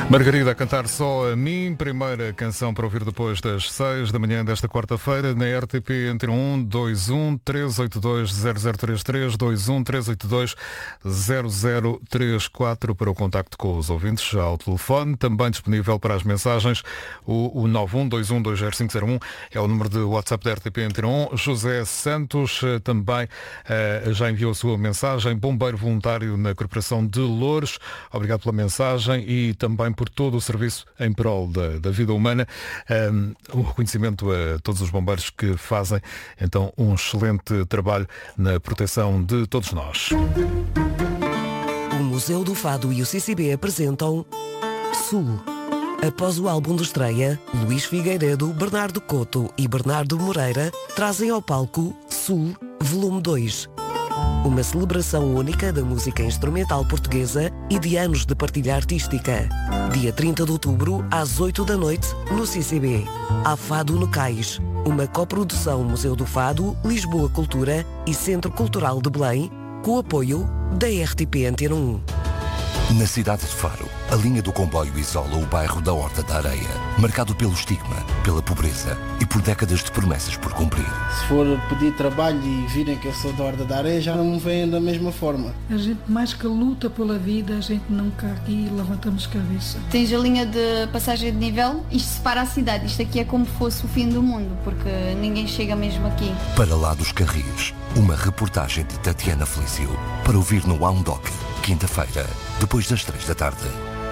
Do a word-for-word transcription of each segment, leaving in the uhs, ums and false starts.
Margarida a cantar Só a Mim, primeira canção para ouvir depois das seis da manhã desta quarta-feira na R T P entre um dois um três oito dois zero zero três três dois um três oito dois zero zero três quatro para o contacto com os ouvintes já ao telefone, também disponível para as mensagens o, o nove um dois um dois zero cinco zero um é o número de WhatsApp da R T P entre um. José Santos também uh, já enviou a sua mensagem, bombeiro voluntário na Corporação de Loures, obrigado pela mensagem e também por todo o serviço em prol da, da vida humana. Um, o reconhecimento a todos os bombeiros que fazem então um excelente trabalho na proteção de todos nós. O Museu do Fado e o C C B apresentam Sul. Após o álbum de estreia, Luís Figueiredo, Bernardo Couto e Bernardo Moreira trazem ao palco Sul, volume dois. Uma celebração única da música instrumental portuguesa e de anos de partilha artística. Dia trinta de outubro, às oito da noite, no C C B. Há Fado no Cais, uma coprodução Museu do Fado, Lisboa Cultura e Centro Cultural de Belém, com o apoio da R T P Antena um. Na cidade de Faro, a linha do comboio isola o bairro da Horta da Areia, marcado pelo estigma, pela pobreza e por décadas de promessas por cumprir. Se for pedir trabalho e virem que eu sou da Horta da Areia, já não me veem da mesma forma. A gente mais que luta pela vida, a gente não cai aqui e levantamos cabeça. Tens a linha de passagem de nível, isto separa a cidade, isto aqui é como se fosse o fim do mundo, porque ninguém chega mesmo aqui. Para lá dos Carris, uma reportagem de Tatiana Felício, para ouvir no Wowndoc, quinta-feira, depois das três da tarde.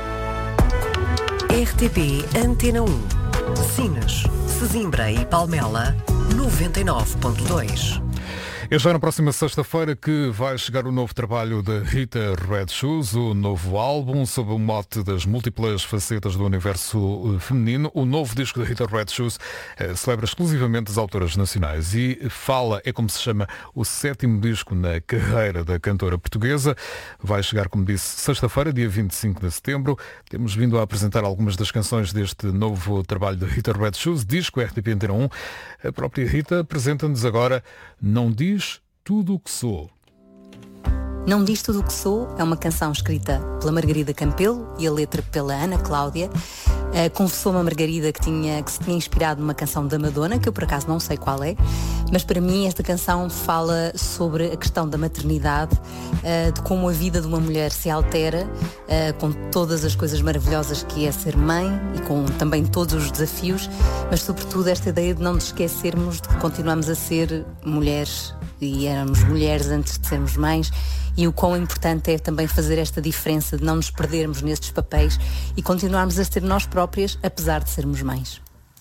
R T P Antena um. Sines, Sesimbra e Palmela, noventa e nove ponto dois. É já na próxima sexta-feira que vai chegar o novo trabalho da Rita Red Shoes, o novo álbum sob o mote das múltiplas facetas do universo feminino. O novo disco da Rita Red Shoes eh, celebra exclusivamente as autoras nacionais e fala, é como se chama, o sétimo disco na carreira da cantora portuguesa. Vai chegar, como disse, sexta-feira, dia vinte e cinco de setembro. Temos vindo a apresentar algumas das canções deste novo trabalho da Rita Red Shoes, disco R T P Antena um. A própria Rita apresenta-nos agora Não Diz Tudo o que Sou. Não Diz Tudo o que Sou é uma canção escrita pela Margarida Campelo e a letra pela Ana Cláudia. Uh, confessou-me a Margarida que, tinha, que se tinha inspirado numa canção da Madonna, que eu por acaso não sei qual é, mas para mim esta canção fala sobre a questão da maternidade, uh, de como a vida de uma mulher se altera, uh, com todas as coisas maravilhosas que é ser mãe e com também todos os desafios, mas sobretudo esta ideia de não nos esquecermos de que continuamos a ser mulheres e éramos mulheres antes de sermos mães, e o quão importante é também fazer esta diferença de não nos perdermos nestes papéis e continuarmos a ser nós próprias apesar de sermos mães.